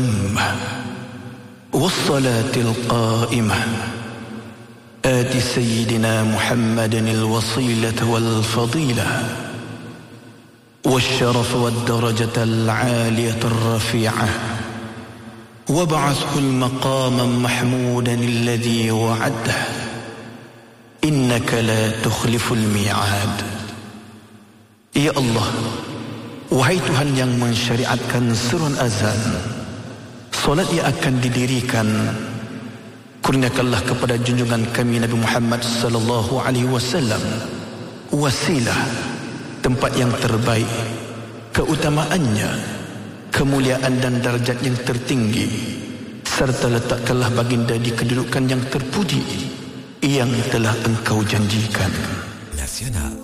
والصلاة القائمة آت سيدنا محمد الوصيلة والفضيلة والشرف والدرجة العالية الرفيعة وابعثه المقاما محمودا الذي وعده إنك لا تخلف الميعاد. Ya Allah, wahai Tuhan yang mensyariatkan seruan azan, solat yang akan didirikan, kurniakanlah kepada junjungan kami Nabi Muhammad sallallahu alaihi wasallam wasilah, tempat yang terbaik, keutamaannya, kemuliaan dan darjat yang tertinggi, serta letakkanlah baginda di kedudukan yang terpuji yang telah engkau janjikan. Nasional